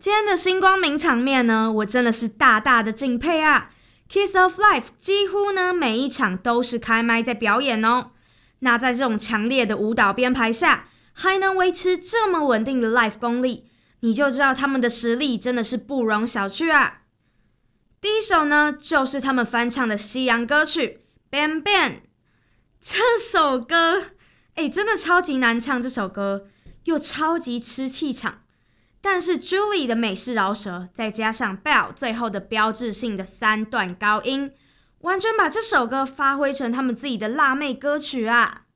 今天的星光名场面呢，我真的是大大的敬佩啊！ Kiss of Life 几乎呢每一场都是开麦在表演哦。那在这种强烈的舞蹈编排下，还能维持这么稳定的 live 功力，你就知道他们的实力真的是不容小觑啊！第一首呢，就是他们翻唱的西洋歌曲 Bang Bang。 这首歌真的超级难唱，这首歌又超级吃气场，但是 Julie 的美式饶舌再加上 Belle 最后的标志性的3段高音，完全把这首歌发挥成他们自己的辣妹歌曲啊！